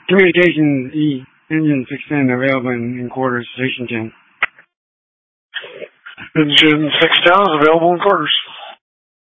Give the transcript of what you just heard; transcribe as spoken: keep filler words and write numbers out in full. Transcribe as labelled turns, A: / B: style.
A: Communications E, engine six ten available in, in quarters, station ten.
B: Engine six ten is available in quarters.